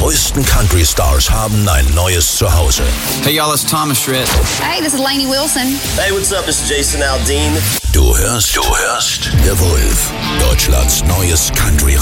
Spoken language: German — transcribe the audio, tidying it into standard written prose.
größten Country-Stars haben ein neues Zuhause. Hey y'all, it's Thomas Rhett. Hey, this is Lainey Wilson. Hey, what's up? This is Jason Aldean. Du hörst The Wolf, Deutschlands neues Country-Radio.